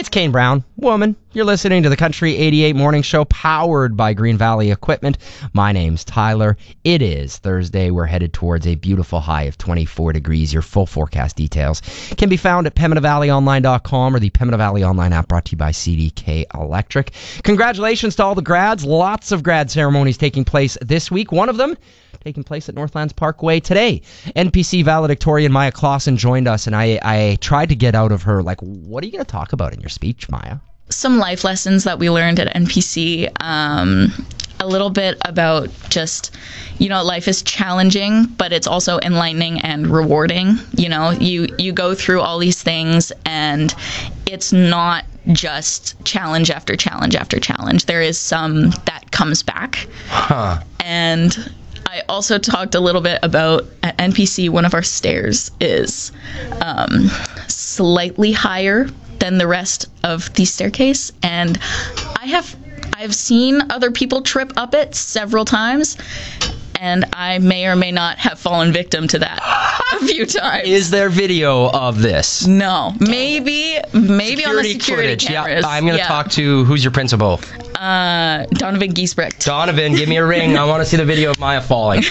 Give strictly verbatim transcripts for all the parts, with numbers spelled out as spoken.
It's Kane Brown, woman. You're listening to the Country eighty-eight Morning Show, powered by Green Valley Equipment. My name's Tyler. It is Thursday. We're headed towards a beautiful high of twenty-four degrees. Your full forecast details can be found at pembina valley online dot com or the Pembina Valley Online app, brought to you by C D K Electric. Congratulations to all the grads. Lots of grad ceremonies taking place this week. One of them taking place at Northlands Parkway today. N P C valedictorian Maya Clausen joined us, and I, I tried to get out of her, like, what are you going to talk about in your speech, Maya? Some life lessons that we learned at N P C. Um, a little bit about just, you know, life is challenging, but it's also enlightening and rewarding. You know, you, you go through all these things, and it's not just challenge after challenge after challenge. There is some that comes back. Huh. And I also talked a little bit about, at N P C, one of our stairs is um, slightly higher than the rest of the staircase, and I have I've seen other people trip up it several times, and I may or may not have fallen victim to that a few times. Is there video of this? No. Maybe maybe security on the security footage. cameras. Yeah, I'm going to yeah. talk to, who's your principal? Uh, Donovan Giesbrecht. Donovan, give me a ring. I want to see the video of Maya falling.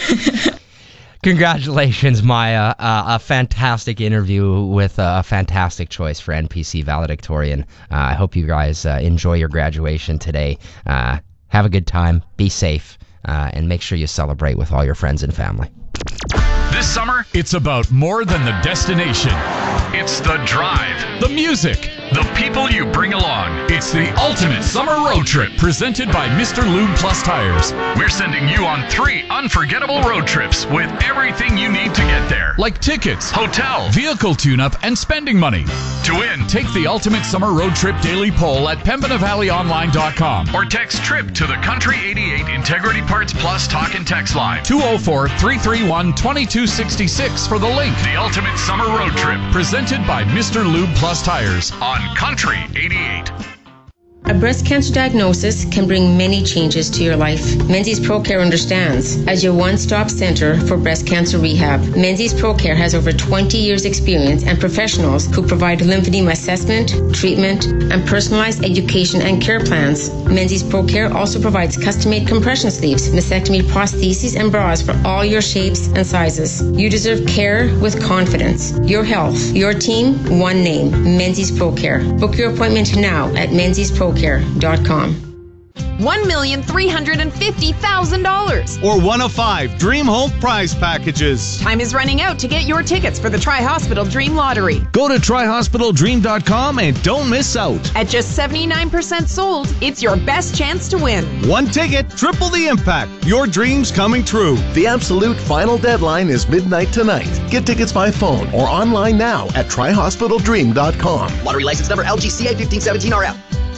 Congratulations, Maya. Uh, a fantastic interview with a fantastic choice for N P C valedictorian. Uh, I hope you guys uh, enjoy your graduation today. Uh, have a good time. Be safe. Uh, and make sure you celebrate with all your friends and family. This summer, it's about more than the destination. It's the drive, the music, the people you bring along. It's the ultimate summer road trip, presented by Mister Lube Plus Tires. We're sending you on three unforgettable road trips with everything you need to get there, like tickets, hotel, vehicle tune-up, and spending money. To win, take the ultimate summer road trip daily poll at pembina valley online dot com or text TRIP to the Country eighty-eight Integrity Parts Plus talk and text line two oh four, three three one, two two six six for the link. The ultimate summer road trip, presented by Mister Lube Plus Tires on Country eighty-eight. A breast cancer diagnosis can bring many changes to your life. Menzies ProCare understands. As your one-stop center for breast cancer rehab, Menzies ProCare has over twenty years experience and professionals who provide lymphedema assessment, treatment, and personalized education and care plans. Menzies ProCare also provides custom-made compression sleeves, mastectomy prostheses, and bras for all your shapes and sizes. You deserve care with confidence. Your health, your team, one name, Menzies ProCare. Book your appointment now at menzies pro care dot com. one million three hundred fifty thousand dollars. Or one of five Dream Home prize packages. Time is running out to get your tickets for the Tri-Hospital Dream Lottery. Go to tri hospital dream dot com and don't miss out. At just seventy-nine percent sold, it's your best chance to win. One ticket, triple the impact. Your dreams coming true. The absolute final deadline is midnight tonight. Get tickets by phone or online now at tri hospital dream dot com. Lottery license number L G C A fifteen seventeen R L.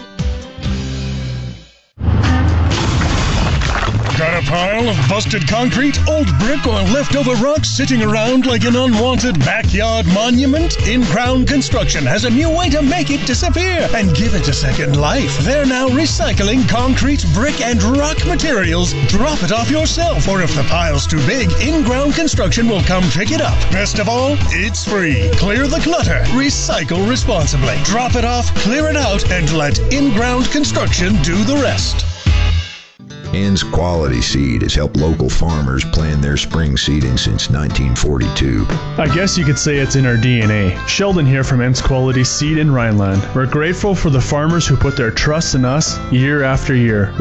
Got a pile of busted concrete, old brick, or leftover rocks sitting around like an unwanted backyard monument? In-Ground Construction has a new way to make it disappear and give it a second life. They're now recycling concrete, brick, and rock materials. Drop it off yourself, or if the pile's too big, In-Ground Construction will come pick it up. Best of all, it's free. Clear the clutter. Recycle responsibly. Drop it off, clear it out, and let In-Ground Construction do the rest. Ends Quality Seed has helped local farmers plan their spring seeding since nineteen forty-two. I guess you could say it's in our D N A. Sheldon here from Ends Quality Seed in Rhineland. We're grateful for the farmers who put their trust in us year after year.